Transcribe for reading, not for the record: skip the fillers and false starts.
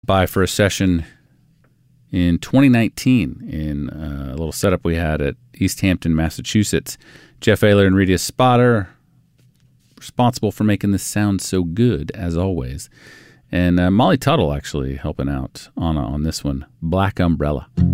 by for a session in 2019 in a little setup we had at East Hampton, Massachusetts. Jeff Ayler and Rita Spotter, responsible for making this sound so good, as always. And Molly Tuttle actually helping out on this one, Black Umbrella.